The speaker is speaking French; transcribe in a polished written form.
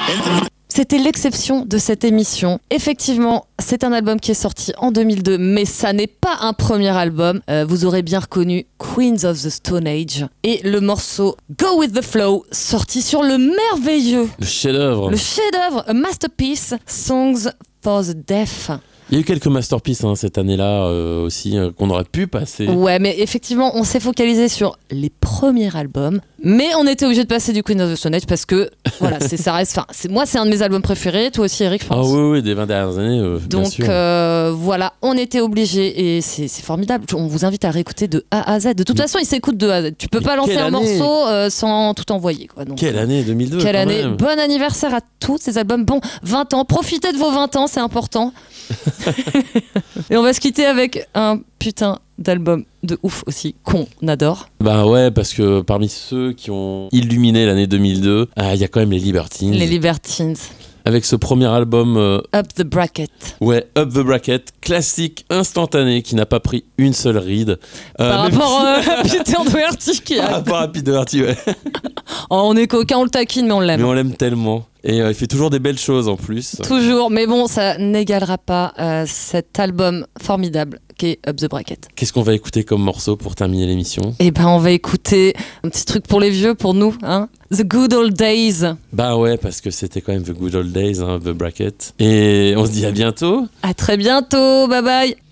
C'était l'exception de cette émission. Effectivement, c'est un album qui est sorti en 2002, mais ça n'est pas un premier album. Vous aurez bien reconnu Queens of the Stone Age et le morceau Go With The Flow, sorti sur le merveilleux, Le chef-d'œuvre, A Masterpiece, Songs for the Deaf. Il y a eu quelques masterpieces cette année-là aussi qu'on aurait pu passer. Ouais, mais effectivement, on s'est focalisé sur les premiers albums, mais on était obligé de passer du Queen of the Stone Age parce que voilà, ça reste. Enfin, moi, c'est un de mes albums préférés. Toi aussi, Eric, je pense. Ah oui, des 20 dernières années. Bien Donc sûr. voilà, on était obligés et c'est formidable. On vous invite à réécouter de A à Z. De toute façon, il s'écoute de A à Z. Tu peux pas lancer un morceau sans tout envoyer, quoi. Donc, quelle année 2002. quelle année. Même. Bon anniversaire à tous ces albums. Bon, 20 ans. Profitez de vos 20 ans, c'est important. Et on va se quitter avec un putain d'album de ouf aussi qu'on adore. Bah ouais, parce que parmi ceux qui ont illuminé l'année 2002, il y a quand même les Libertines. Les Libertines. Avec ce premier album Up the Bracket. Ouais, Up the Bracket, classique instantané qui n'a pas pris une seule ride. Par rapport à Peter Doherty qui Par rapport à Peter Doherty, ouais. Oh, on est coquin, on le taquine, mais on l'aime. Mais on l'aime tellement. Et il fait toujours des belles choses en plus. Toujours, mais bon, ça n'égalera pas cet album formidable qui est Up the Bracket. Qu'est-ce qu'on va écouter comme morceau pour terminer l'émission ? Eh ben, on va écouter un petit truc pour les vieux, pour nous, hein. The Good Old Days. Bah ouais, parce que c'était quand même The Good Old Days, The Bracket. Et on se dit à bientôt. À très bientôt, bye bye.